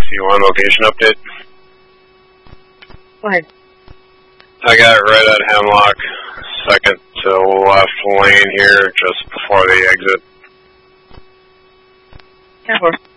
C1 location update. Go ahead. I got it right at Hemlock, second to left lane here, just before the exit. Careful.